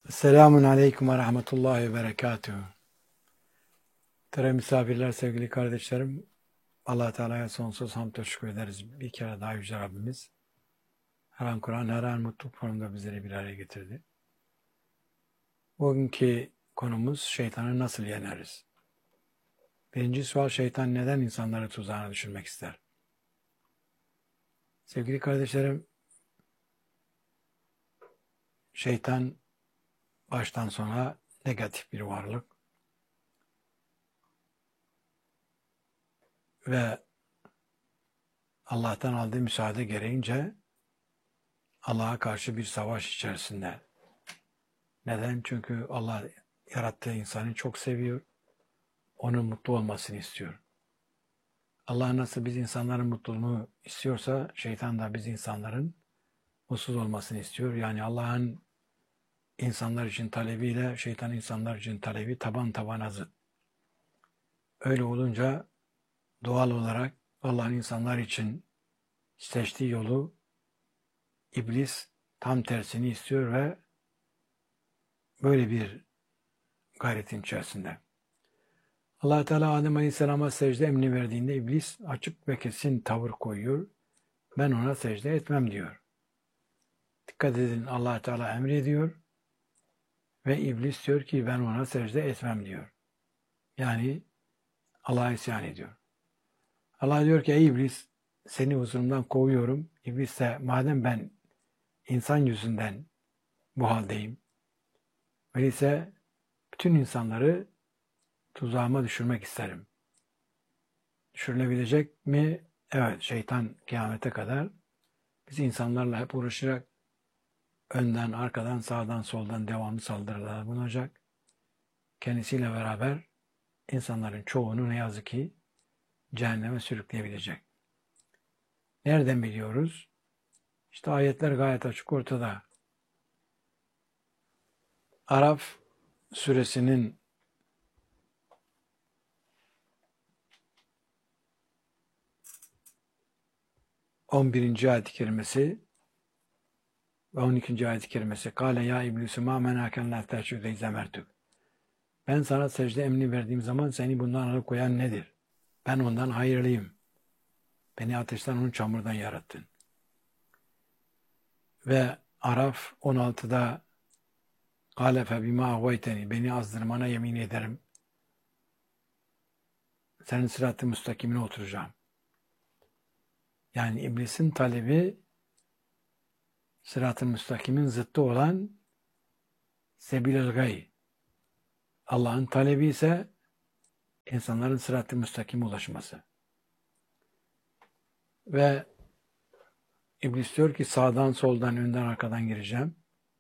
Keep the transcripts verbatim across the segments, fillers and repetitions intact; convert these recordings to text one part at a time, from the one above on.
Selamun Aleyküm ve Rahmetullahi ve Berekatuhu. Tere misafirler, sevgili kardeşlerim, Allah Teala'ya sonsuz hamd ve şükür ederiz. Bir kere daha Yüce Rabbimiz her an Kur'an, her an mutluluk formunda bizleri bir araya getirdi. Bugünkü konumuz şeytanı nasıl yeneriz? Birinci sual, şeytan neden insanları tuzağına düşürmek ister? Sevgili kardeşlerim, şeytan baştan sona negatif bir varlık ve Allah'tan aldığı müsaade gereğince Allah'a karşı bir savaş içerisinde. Neden? Çünkü Allah yarattığı insanı çok seviyor. Onun mutlu olmasını istiyor. Allah nasıl biz insanların mutluluğunu istiyorsa şeytan da biz insanların mutsuz olmasını istiyor. Yani Allah'ın insanlar için talebiyle şeytan insanlar için talebi taban tabana zıt. Öyle olunca doğal olarak Allah'ın insanlar için seçtiği yolu iblis tam tersini istiyor ve böyle bir gayretin içerisinde. Allah Teala Adem Aleyhisselam'a secde emrini verdiğinde iblis açık ve kesin tavır koyuyor. Ben ona secde etmem diyor. Dikkat edin, Allah Teala emrediyor ve iblis diyor ki ben ona secde etmem diyor. Yani Allah'a isyan ediyor. Allah diyor ki ey iblis seni huzurumdan kovuyorum. İblis de madem ben insan yüzünden bu haldeyim, öyleyse bütün insanları tuzağıma düşürmek isterim. Düşürülebilecek mi? Evet, şeytan kıyamete kadar biz insanlarla hep uğraşarak önden, arkadan, sağdan, soldan devamlı saldırılar bulunacak. Kendisiyle beraber insanların çoğunu ne yazık ki cehenneme sürükleyebilecek. Nereden biliyoruz? İşte ayetler gayet açık ortada. Araf suresinin on birinci ayet-i kerimesi ve on ikinci ayet-i kerimesi Kâle ya iblisu mâ menâken lâ te'şûde izlemertük. Ben sana secde emrini verdiğim zaman seni bundan alıkoyan nedir? Ben ondan hayırlıyım. Beni ateşten, onu çamurdan yarattın. Ve Araf on altıda Kâle fe bimâ agvayteni. Beni azdırmana yemin ederim. Senin sırat-ı müstakimine oturacağım. Yani iblisin talebi sırat-ı müstakimin zıttı olan sebil-el gay. Allah'ın talebi ise insanların sırat-ı müstakime ulaşması. Ve iblis diyor ki sağdan, soldan, önden, arkadan gireceğim.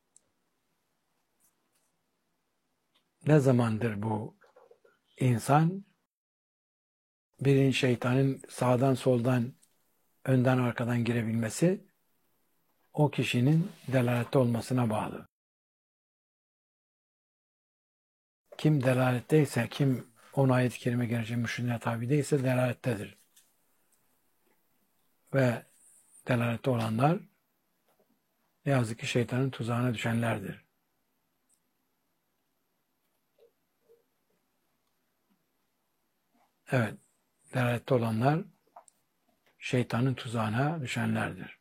Ne zamandır bu insan birinin şeytanın sağdan, soldan, önden, arkadan girebilmesi o kişinin delalette olmasına bağlı. Kim delaletteyse, kim on ayet-i kerime gelince müşrine tabi değilse delalettedir. Ve delalette olanlar ne yazık ki şeytanın tuzağına düşenlerdir. Evet, delalette olanlar şeytanın tuzağına düşenlerdir.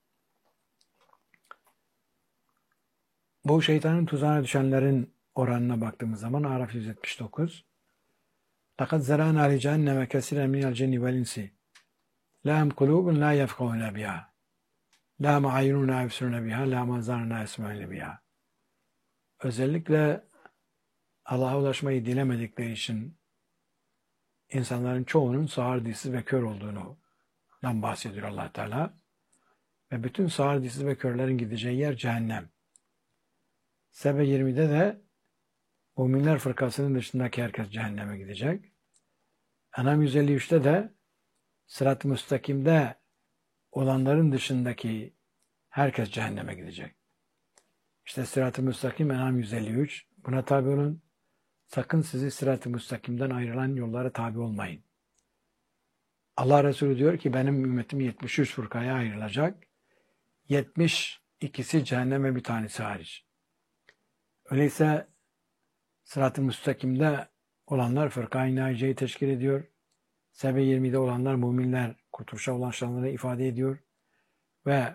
Bu şeytanın tuzağına düşenlerin oranına baktığımız zaman Araf yüz yetmiş dokuz لَقَدْ زَرَعْنَا لِجَهَنَّمَ كَثِيرًا مِنَ الْجِنِّ وَالْاِنْسِ لَهُمْ قُلُوبٌ لَا يَفْقَهُونَ بِهَا لَهُمْ عَيْنُونَ لَا يُبْصِرُونَ بِهَا لَهُمْ آذَانٌ لَا يَسْمَعُونَ بِهَا. Özellikle Allah'a ulaşmayı dilemedikleri için insanların çoğunun sağır, dilsiz ve kör olduğundan bahsediyor Allah Teala. Ve bütün sağır, dilsiz ve körlerin gideceği yer cehennem. Sebe yirmide de müminler fırkasının dışındaki herkes cehenneme gidecek. Enam yüz elli üçte de sırat-ı müstakimde olanların dışındaki herkes cehenneme gidecek. İşte sırat-ı müstakim Enam yüz elli üç. Buna tabi olun. Sakın sizi sırat-ı müstakimden ayrılan yollara tabi olmayın. Allah Resulü diyor ki benim ümmetim yetmiş üç fırkaya ayrılacak. yetmiş ikisi cehenneme, bir tanesi hariç. Öyleyse sırat-ı müstakimde olanlar fırka-i naciyeyi teşkil ediyor. Sebe yirmide olanlar müminler kurtuluşa ulaşanları ifade ediyor. Ve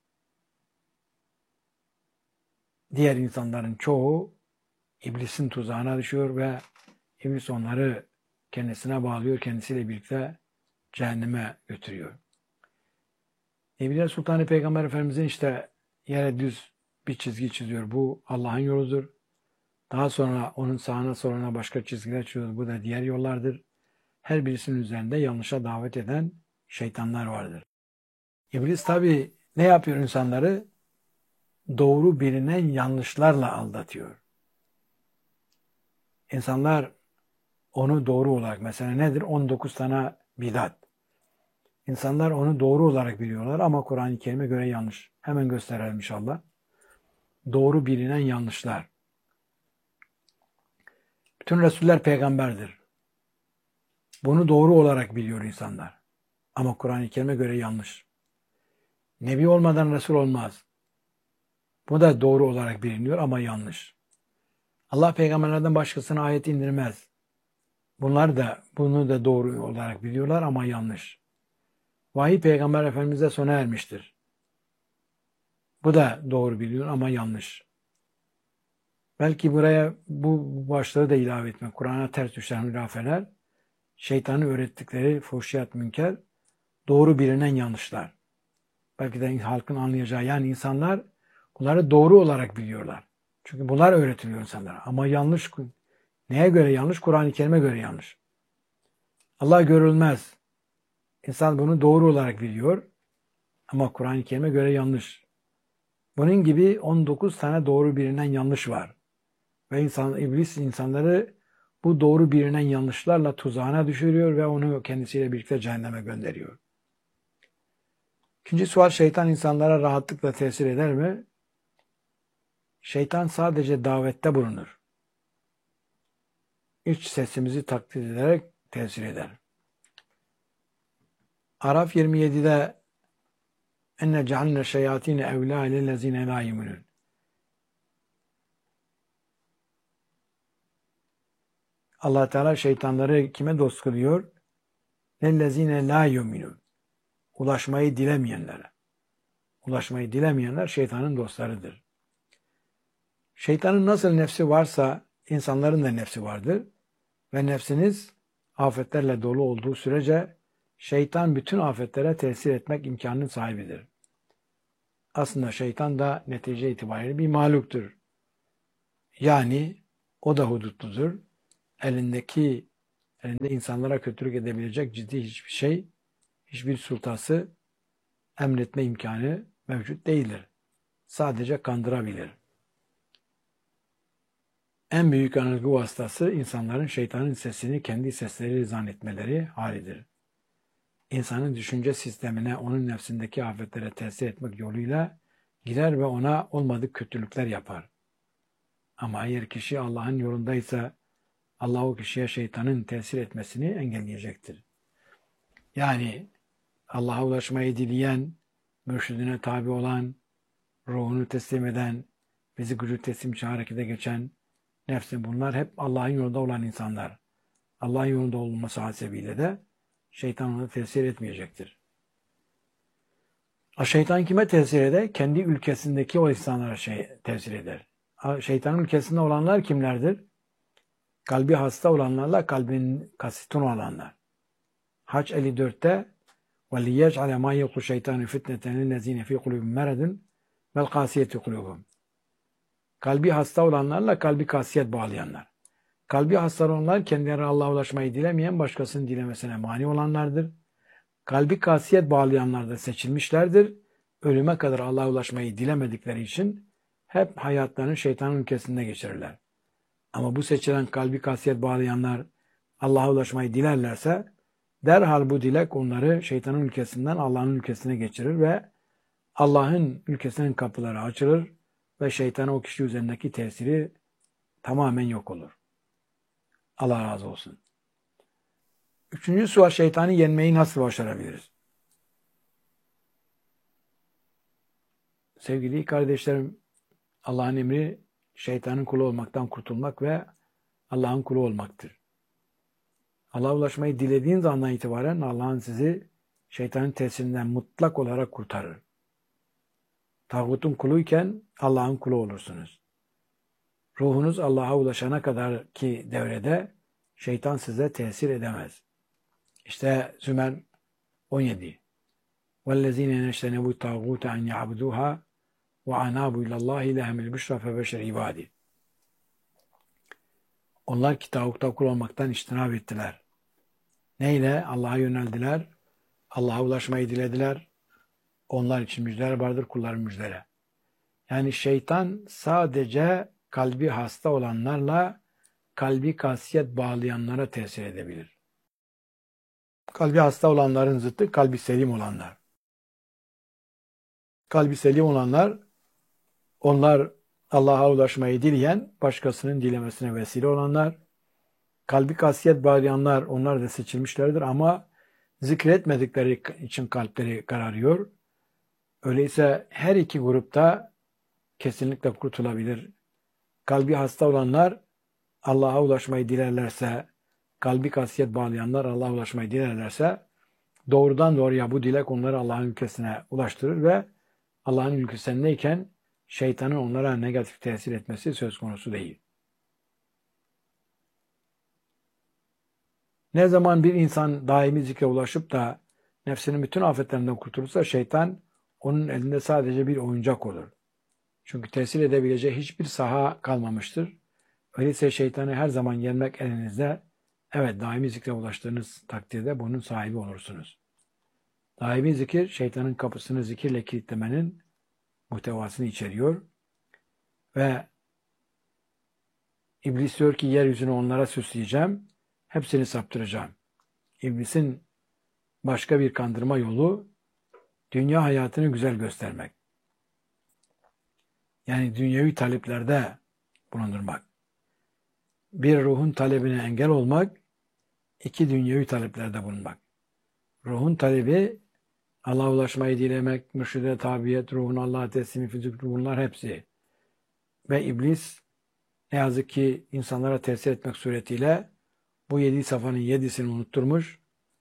diğer insanların çoğu iblisin tuzağına düşüyor ve iblis onları kendisine bağlıyor, kendisiyle birlikte cehenneme götürüyor. Nebiler Sultanı Peygamber Efendimizin işte yere düz bir çizgi çiziyor. Bu Allah'ın yoludur. Daha sonra onun sağına soluna başka çizgiler çiziyor. Bu da diğer yollardır. Her birisinin üzerinde yanlışa davet eden şeytanlar vardır. İblis tabi ne yapıyor insanları? Doğru bilinen yanlışlarla aldatıyor. İnsanlar onu doğru olarak, mesela nedir? on dokuz tane bidat. İnsanlar onu doğru olarak biliyorlar ama Kur'an-ı Kerim'e göre yanlış. Hemen gösterelim inşallah. Doğru bilinen yanlışlar. Bütün Resuller peygamberdir. Bunu doğru olarak biliyor insanlar. Ama Kur'an-ı Kerim'e göre yanlış. Nebi olmadan Resul olmaz. Bu da doğru olarak biliniyor ama yanlış. Allah peygamberlerden başkasına ayet indirmez. Bunlar da bunu da doğru olarak biliyorlar ama yanlış. Vahiy Peygamber Efendimiz'e sona ermiştir. Bu da doğru biliyor ama yanlış. Belki buraya bu başlığı da ilave etmek. Kur'an'a ters düşen hurafeler, şeytanın öğrettikleri fuhşiyat münker, doğru bilinen yanlışlar. Belki de halkın anlayacağı, yani insanlar bunları doğru olarak biliyorlar. Çünkü bunlar öğretiliyor insanlara. Ama yanlış, neye göre yanlış? Kur'an-ı Kerim'e göre yanlış. Allah görülmez. İnsan bunu doğru olarak biliyor ama Kur'an-ı Kerim'e göre yanlış. Bunun gibi on dokuz tane doğru bilinen yanlış var. Ve insan, iblis insanları bu doğru bilinen yanlışlarla tuzağına düşürüyor ve onu kendisiyle birlikte cehenneme gönderiyor. İkinci sual, şeytan insanlara rahatlıkla tesir eder mi? Şeytan sadece davette bulunur. İç sesimizi taklit ederek tesir eder. Araf yirmi yedide enne cealne şeyatine evlâ lillezîne lâ yu'minûn. Allah Teala şeytanları kime dost kılıyor? Lillezîne lâ yu'minûn. Ulaşmayı dilemeyenlere. Ulaşmayı dilemeyenler şeytanın dostlarıdır. Şeytanın nasıl nefsi varsa insanların da nefsi vardır. Ve nefsiniz afetlerle dolu olduğu sürece şeytan bütün afetlere tesir etmek imkanının sahibidir. Aslında şeytan da netice itibariyle bir mahluktur. Yani o da hudutludur. Elindeki, elinde insanlara kötülük edebilecek ciddi hiçbir şey, hiçbir sultası emretme imkanı mevcut değildir. Sadece kandırabilir. En büyük yanılgı vasıtası insanların şeytanın sesini kendi sesleri zannetmeleri halidir. İnsanın düşünce sistemine, onun nefsindeki afetlere tesir etmek yoluyla girer ve ona olmadık kötülükler yapar. Ama eğer kişi Allah'ın yolundaysa Allah o kişiye şeytanın tesir etmesini engelleyecektir. Yani Allah'a ulaşmayı dileyen, mürşidine tabi olan, ruhunu teslim eden, bizi gücü teslimçi harekete geçen nefsin, bunlar hep Allah'ın yolunda olan insanlar. Allah'ın yolunda olması hasebiyle de şeytan ona tesir etmeyecektir. O şeytan kime tesir eder? Kendi ülkesindeki o insanlara şey, tesir eder. Şeytanın ülkesinde olanlar kimlerdir? Kalbi hasta olanlarla kalbin kasıtın olanlar. Hac elli dörtte وَلِيَجْعَلَ مَا يَقُ شَيْطَانِ فِتْنَةً لِلَّذ۪ينَ ف۪ي قُلُوبٍ مَرَدٍ وَالْقَاسِيَةِ قُلُوبُهُمْ. Kalbi hasta olanlarla kalbi kasiyet bağlayanlar. Kalbi hasta olanlar kendileri Allah'a ulaşmayı dilemeyen, başkasının dilemesine mani olanlardır. Kalbi kasiyet bağlayanlar da seçilmişlerdir. Ölüme kadar Allah'a ulaşmayı dilemedikleri için hep hayatlarını şeytanın ülkesinde geçirirler. Ama bu seçilen kalbi kasiyet bağlayanlar Allah'a ulaşmayı dilerlerse derhal bu dilek onları şeytanın ülkesinden Allah'ın ülkesine geçirir ve Allah'ın ülkesinin kapıları açılır ve şeytanın o kişi üzerindeki tesiri tamamen yok olur. Allah razı olsun. Üçüncü sual, şeytanı yenmeyi nasıl başarabiliriz? Sevgili kardeşlerim, Allah'ın emri şeytanın kulu olmaktan kurtulmak ve Allah'ın kulu olmaktır. Allah'a ulaşmayı dilediğiniz andan itibaren Allah'ın sizi şeytanın tesirinden mutlak olarak kurtarır. Tağutun kuluyken Allah'ın kulu olursunuz. Ruhunuz Allah'a ulaşana kadar ki devrede şeytan size tesir edemez. İşte Zümer on yedi. وَالَّذ۪ينَ نَشْتَنَبُوا الطَّاغُوتَ اَنْ يَعْبُدُوهَا وَعَنَابُوا اِلَى اللّٰهِ لَهَمِ الْبُشْرَ فَبَشِرْ عِبَادِ. Onlar ki tağutta kul olmaktan içtinab ettiler. Neyle? Allah'a yöneldiler. Allah'a ulaşmayı dilediler. Onlar için müjdeler vardır, kulların müjdeleri. Yani şeytan sadece kalbi hasta olanlarla kalbi kasiyet bağlayanlara tesir edebilir. Kalbi hasta olanların zıttı kalbi selim olanlar. Kalbi selim olanlar, onlar Allah'a ulaşmayı dileyen, başkasının dilemesine vesile olanlar. Kalbi kasiyet bağlayanlar, onlar da seçilmişlerdir ama zikretmedikleri için kalpleri kararıyor. Öyleyse her iki grupta kesinlikle kurtulabilir. Kalbi hasta olanlar Allah'a ulaşmayı dilerlerse, kalbi kasiyet bağlayanlar Allah'a ulaşmayı dilerlerse doğrudan doğruya bu dilek onları Allah'ın ülkesine ulaştırır ve Allah'ın ülkesindeyken şeytanın onlara negatif tesir etmesi söz konusu değil. Ne zaman bir insan daimi zikre ulaşıp da nefsinin bütün afetlerinden kurtulursa şeytan onun elinde sadece bir oyuncak olur. Çünkü tesir edebileceği hiçbir saha kalmamıştır. Öyleyse şeytanı her zaman yenmek elinizde. Evet, daimi zikre ulaştığınız takdirde bunun sahibi olursunuz. Daimi zikir, şeytanın kapısını zikirle kilitlemenin muhtevasını içeriyor. Ve İblis diyor ki yeryüzünü onlara süsleyeceğim, hepsini saptıracağım. İblisin başka bir kandırma yolu, dünya hayatını güzel göstermek. Yani dünyevi taleplerde bulundurmak. Bir, ruhun talebine engel olmak, iki, dünyevi taleplerde bulunmak. Ruhun talebi, Allah'a ulaşmayı dilemek, mürşide tabiyet, ruhun Allah'a teslimi, füzük, bunlar hepsi. Ve iblis ne yazık ki insanlara tesir etmek suretiyle bu yedi safhanın yedisini unutturmuş,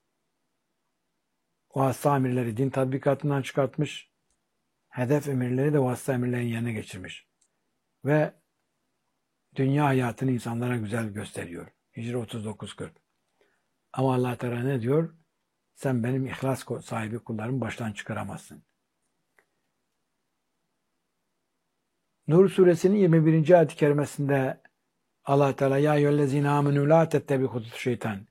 vasıta emirleri din tatbikatından çıkartmış, hedef emirleri de vasıta emirlerin yerine geçirmiş. Ve dünya hayatını insanlara güzel gösteriyor. Hicri otuz dokuz kırk. Ama Allah Teala ne diyor? Sen benim ihlas sahibi kullarımı baştan çıkaramazsın. Nur suresinin yirmi birinci ayet-i kerimesinde Allah Teala ya eyyühellezine amenu la tettebi hudut şeytan.